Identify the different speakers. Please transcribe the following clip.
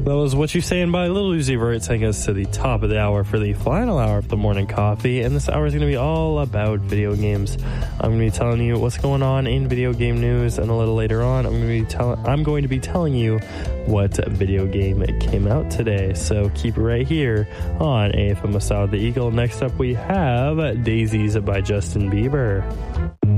Speaker 1: That was What You Saying by Lil Uzi Vert, taking us to the top of the hour for the final hour of the morning coffee. And this hour is going to be all about video games. I'm going to be telling you what's going on in video game news, and a little later on, I'm going to be telling you what video game came out today. So keep it right here on AFM Style of the Eagle. Next up, we have Daisies by Justin Bieber.